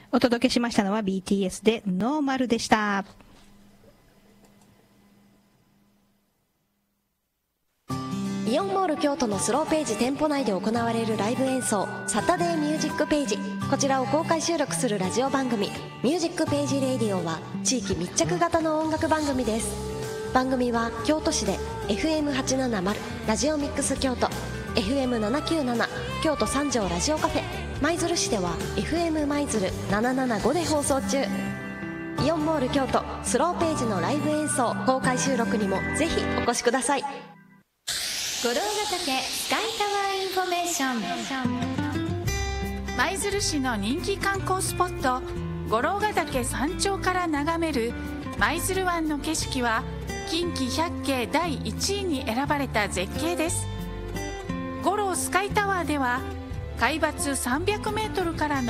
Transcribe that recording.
お届けしましたのは BTS でノーマルでした。 イオンモール京都のスローページ店舗内で行われるライブ演奏サタデーミュージックページ、こちらを公開収録するラジオ番組ミュージックページレイディオは地域密着型の音楽番組です。番組は京都市で FM870 ラジオミックス京都、 FM797 京都三条ラジオカフェ、舞鶴市では FM 舞鶴775で放送中。イオンモール京都スローページのライブ演奏公開収録にもぜひお越しください。 五郎ヶ岳スカイタワーインフォメーション。舞鶴市の人気観光スポット五郎ヶ岳山頂から眺める舞鶴湾の景色は近畿百景第1位に選ばれた絶景です。五郎スカイタワーでは海抜300メートルからの